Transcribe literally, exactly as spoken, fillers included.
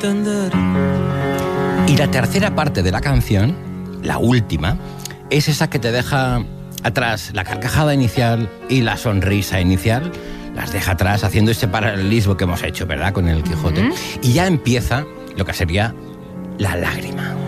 entender. Y la tercera parte de la canción, la última, es esa que te deja atrás la carcajada inicial y la sonrisa inicial. Las deja atrás haciendo ese paralelismo que hemos hecho, ¿verdad?, con el Quijote. Uh-huh. Y ya empieza lo que sería la lágrima.